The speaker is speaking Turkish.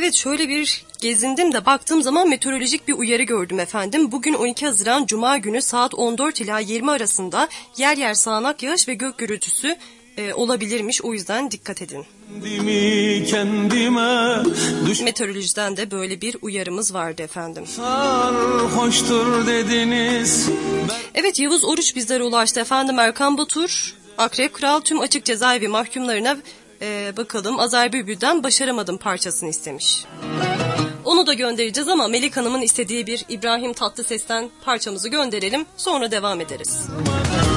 Evet, şöyle bir gezindim de baktığım zaman meteorolojik bir uyarı gördüm efendim. Bugün 12 Haziran Cuma günü saat 14 ila 20 arasında yer yer sağanak yağış ve gök gürültüsü olabilirmiş. O yüzden dikkat edin. Meteorolojiden de böyle bir uyarımız vardı efendim. Sarhoştur dediniz. Evet, Yavuz Oruç bizlere ulaştı efendim. Erkan Batur, Akrep Kral tüm açık cezaevi mahkumlarına bakalım Azer Bülbül'den Başaramadım parçasını istemiş. Onu da göndereceğiz ama Melek Hanım'ın istediği bir İbrahim Tatlıses'ten parçamızı gönderelim, sonra devam ederiz.